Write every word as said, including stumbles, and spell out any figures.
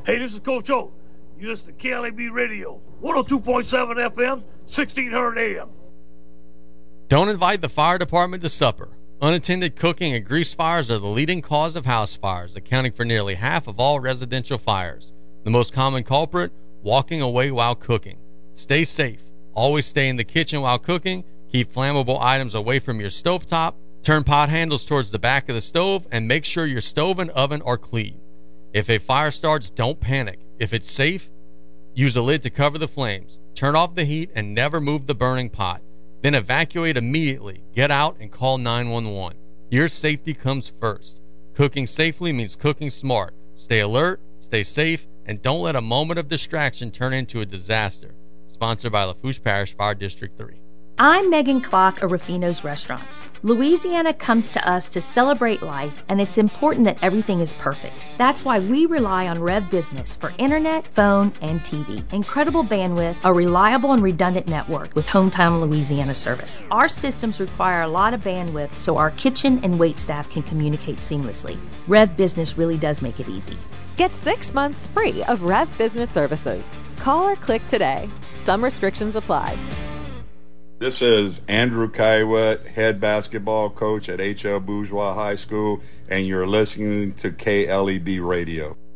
Hey, this is Coach O. You listen to K L A B Radio, one oh two point seven F M, sixteen hundred A M. Don't invite the fire department to supper. Unattended cooking and grease fires are the leading cause of house fires, accounting for nearly half of all residential fires. The most common culprit, walking away while cooking. Stay safe. Always stay in the kitchen while cooking. Keep flammable items away from your stovetop. Turn pot handles towards the back of the stove, and make sure your stove and oven are clean. If a fire starts, don't panic. If it's safe, use a lid to cover the flames. Turn off the heat and never move the burning pot. Then evacuate immediately. Get out and call nine one one. Your safety comes first. Cooking safely means cooking smart. Stay alert, stay safe, and don't let a moment of distraction turn into a disaster. Sponsored by Lafourche Parish Fire District three. I'm Megan Clark of Rufino's Restaurants. Louisiana comes to us to celebrate life, and it's important that everything is perfect. That's why we rely on Rev Business for internet, phone, and T V. Incredible bandwidth, a reliable and redundant network with hometown Louisiana service. Our systems require a lot of bandwidth so our kitchen and wait staff can communicate seamlessly. Rev Business really does make it easy. Get six months free of Rev Business services. Call or click today. Some restrictions apply. This is Andrew Kiowa, head basketball coach at H L Bourgeois High School, and you're listening to K L E B Radio.